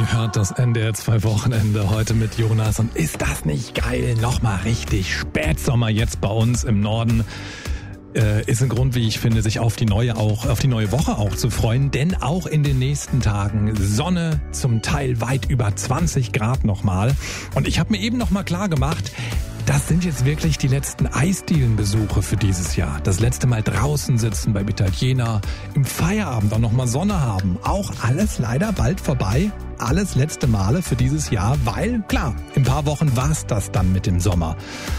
Ihr hört das NDR 2 Wochenende heute mit Jonas. Und ist das nicht geil? Nochmal richtig Spätsommer jetzt bei uns im Norden. Ist ein Grund, wie ich finde, sich auf die neue Woche auch zu freuen. Denn auch in den nächsten Tagen Sonne, zum Teil weit über 20 Grad nochmal. Und ich habe mir eben nochmal klar gemacht, das sind jetzt wirklich die letzten Eisdielenbesuche für dieses Jahr. Das letzte Mal draußen sitzen beim Italiener, im Feierabend auch nochmal Sonne haben. Auch alles leider bald vorbei. Alles letzte Male für dieses Jahr, weil, klar, in ein paar Wochen war's das dann mit dem Sommer.